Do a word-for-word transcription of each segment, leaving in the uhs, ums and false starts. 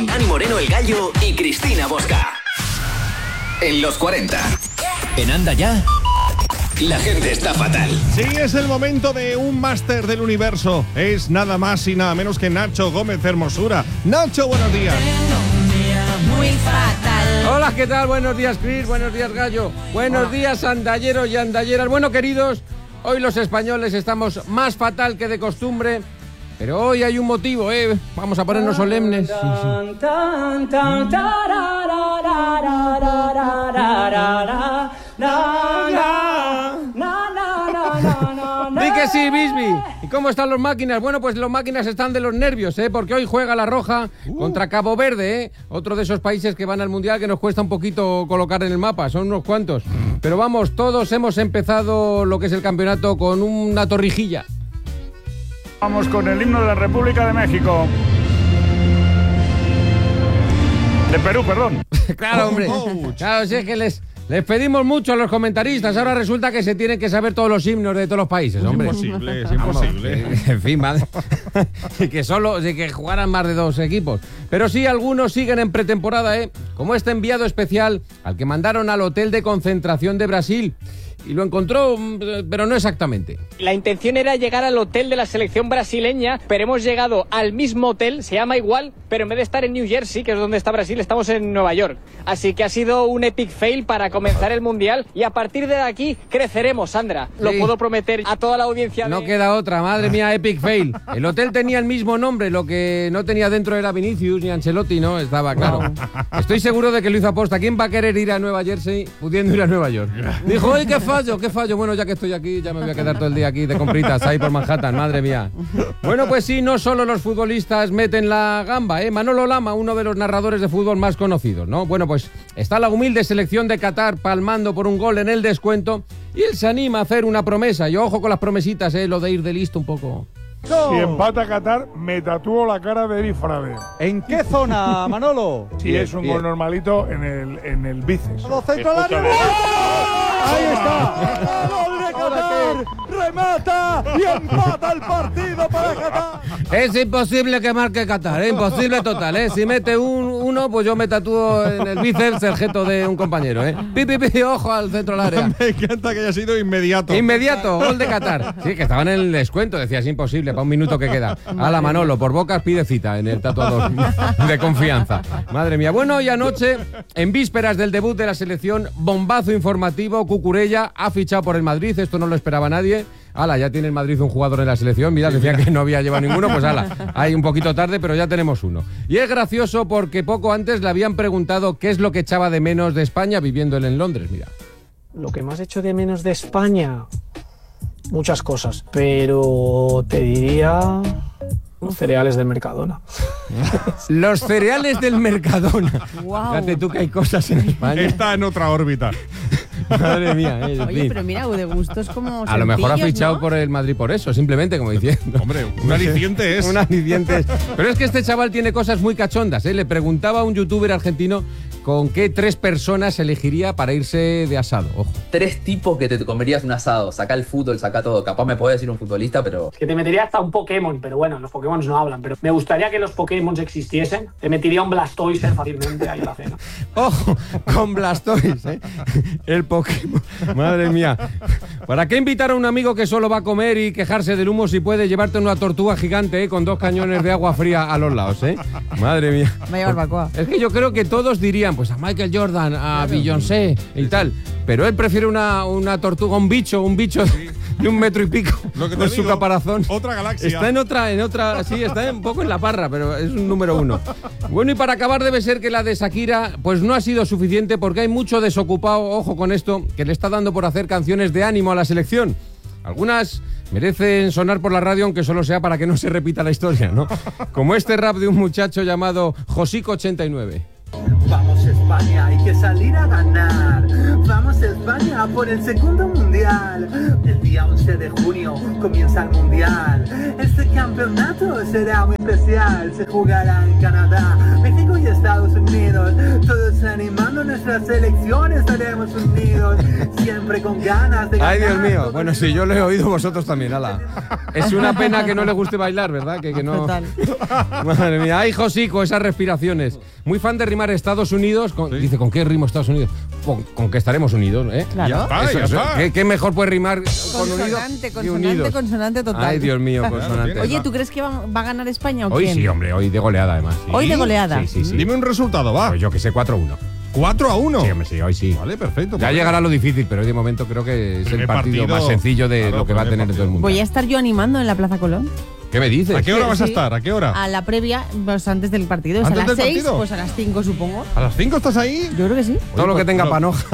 con Dani Moreno el Gallo y Cristina Bosca. En los cuarenta. En Anda Ya, la gente está fatal. Sí, es el momento de un máster del universo. Es nada más y nada menos que Nacho Gómez Hermosura. Nacho, buenos días. Muy fatal. Hola, ¿qué tal? Buenos días, Cris. Buenos días, Gallo. Buenos Hola. días, andalleros y andalleras. Bueno, queridos, hoy los españoles estamos más fatal que de costumbre. Pero hoy hay un motivo, ¿eh? Vamos a ponernos solemnes. Sí, sí. Di que sí, Bisbi. ¿Y cómo están los máquinas? Bueno, pues los máquinas están de los nervios, ¿eh? Porque hoy juega la Roja uh. contra Cabo Verde, ¿eh? Otro de esos países que van al Mundial que nos cuesta un poquito colocar en el mapa. Son unos cuantos. Pero vamos, todos hemos empezado lo que es el campeonato con una torrijilla. Vamos con el himno de la República de México. De Perú, perdón. Claro, hombre. Claro, si es que les, les pedimos mucho a los comentaristas. Ahora resulta que se tienen que saber todos los himnos de todos los países, hombre. Es imposible, es imposible. Vamos, en fin, madre. que solo, de que jugaran más de dos equipos. Pero sí, algunos siguen en pretemporada, ¿eh? Como este enviado especial al que mandaron al hotel de concentración de Brasil. Y lo encontró, pero no exactamente. La intención era llegar al hotel de la selección brasileña, pero hemos llegado al mismo hotel, se llama igual, pero en vez de estar en New Jersey, que es donde está Brasil, estamos en Nueva York. Así que ha sido un epic fail para comenzar el Mundial y a partir de aquí creceremos, Sandra. Sí. Lo puedo prometer a toda la audiencia. No de... queda otra, madre mía, epic fail. El hotel tenía el mismo nombre, lo que no tenía dentro era Vinicius ni Ancelotti, ¿no? Estaba claro. No. Estoy seguro de que lo hizo aposta. ¿Quién va a querer ir a Nueva Jersey pudiendo ir a Nueva York? Dijo, ¡ay, qué fallo, qué fallo! Bueno, ya que estoy aquí, ya me voy a quedar todo el día aquí de compritas ahí por Manhattan, madre mía. Bueno, pues sí, no solo los futbolistas meten la gamba, ¿eh? Manolo Lama, uno de los narradores de fútbol más conocidos, ¿no? Bueno, pues está la humilde selección de Qatar palmando por un gol en el descuento y él se anima a hacer una promesa. Y ojo con las promesitas, ¿eh? Lo de ir de listo un poco. Si empata Qatar, me tatúo la cara de Eri Frade. ¿En qué zona, Manolo? Si sí, es un bien. Gol normalito en el, en el bíceps. ¡Ahí está! ¡Gol de Qatar! ¡Remata! ¡Y empata el partido para Qatar! Es imposible que marque Qatar, ¿eh? Imposible total, ¿eh? Si mete un, uno, pues yo me tatúo en el bíceps el jeto de un compañero, ¿eh? Pi, pi, pi, ojo al centro del área. Me encanta que haya sido inmediato. Inmediato, gol de Qatar. Sí, que estaban en el descuento, decía, es imposible, para un minuto que queda. Ala, Manolo, por bocas pide cita en el tatuador de confianza. Madre mía. Bueno, y anoche, en vísperas del debut de la selección, bombazo informativo, Cucurella ha fichado por el Madrid, esto no lo esperaba nadie. Ala, ya tiene el Madrid un jugador en la selección. Mira, decían que no había llevado ninguno, pues ala, hay un poquito tarde, pero ya tenemos uno. Y es gracioso porque poco antes le habían preguntado qué es lo que echaba de menos de España viviendo él en Londres, mira. Lo que más echo de menos de España, muchas cosas, pero te diría... Los cereales del Mercadona. Los cereales del Mercadona. Wow. Fíjate tú que hay cosas en España. Está en otra órbita. Madre mía. Eh, Oye, pero mira, de gustos como a lo mejor ha fichado, ¿no? por el Madrid por eso, simplemente, como diciendo. Hombre, un aliciente es. Un aliciente es. Pero es que este chaval tiene cosas muy cachondas, ¿eh? Le preguntaba a un youtuber argentino con qué tres personas elegiría para irse de asado. Ojo. Tres tipos que te comerías un asado. Saca el fútbol, saca todo. Capaz me puede decir un futbolista, pero... Es que te metería hasta un Pokémon, pero bueno, los Pokémon no hablan. Pero me gustaría que los Pokémon existiesen. Te metería un Blastoise fácilmente ahí en la cena. Ojo, con Blastoise, ¿eh? El Pokémon. Madre mía. ¿Para qué invitar a un amigo que solo va a comer y quejarse del humo si puede llevarte una tortuga gigante, ¿eh? Con dos cañones de agua fría a los lados, ¿eh? Madre mía. Me lleva barbacoa. Es que yo creo que todos dirían, pues a Michael Jordan, a Beyoncé y tal. Pero él prefiere una, una tortuga, un bicho, un bicho sí. de un metro y pico Lo que te con digo, su caparazón. Otra galaxia. Está en otra, en otra, sí, está un poco en la parra, pero es un número uno. Bueno, y para acabar debe ser que la de Shakira, pues no ha sido suficiente porque hay mucho desocupado, ojo con esto, que le está dando por hacer canciones de ánimo a la selección. Algunas merecen sonar por la radio, aunque solo sea para que no se repita la historia, ¿no? Como este rap de un muchacho llamado Josico ochenta y nueve. Vamos España, hay que salir a ganar. Vamos España por el segundo mundial. El día once de junio comienza el mundial. Este campeonato será muy especial. Se jugará en Canadá, México y Estados Estados Unidos. Todos animando nuestras selecciones, estaremos unidos. Siempre con ganas de ganar. Ay, Dios mío. Bueno, si yo lo he oído, vosotros también, ala. Es una pena que no le guste bailar, ¿verdad? Que, que no... Total. Madre mía. Ay, Josico, esas respiraciones. Muy fan de rimar Estados Unidos. Con... Sí. Dice, ¿con qué rimo Estados Unidos? Con, con que estaremos unidos, ¿eh? Claro. Ya está, Eso, ya eso. está. ¿Qué, ¿Qué mejor puede rimar con Consonante, unidos consonante, y unidos? consonante total. Ay, Dios mío, consonante. Oye, ¿tú crees que va, va a ganar España o Hoy quién? sí, hombre, hoy de goleada además. Sí. Hoy de goleada. Sí, sí, sí. Dime un resultado, va. Pues yo que sé, cuatro a uno. cuatro a uno. Sí, hombre, sí, hoy sí. Vale, perfecto. Ya pues llegará lo difícil, pero hoy de momento creo que es Primer el partido, partido, más sencillo de claro, lo que va a primer tener en todo el mundo. Voy a estar yo animando en la Plaza Colón. ¿Qué me dices? ¿A qué hora vas a Sí. estar? ¿A qué hora? A la previa, pues antes del partido. Es a ¿Antes las del seis, partido? pues a las cinco supongo. ¿A las cinco estás ahí? Yo creo que sí. Todo lo que tenga pero- panoja.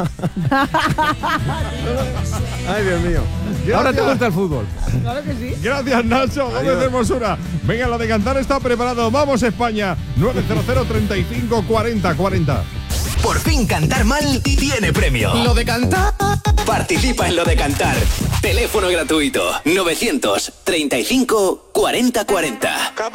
Ay, Dios mío. Ahora te gusta el fútbol. Claro que sí. Gracias, Nacho Gómez de Hermosura. Venga, lo de cantar está preparado. Vamos, España. nueve cero cero, treinta y cinco, cuarenta, cuarenta. Por fin cantar mal tiene premio. Lo de cantar. Participa en lo de cantar. Teléfono gratuito novecientos treinta y cinco, cuarenta, cuarenta.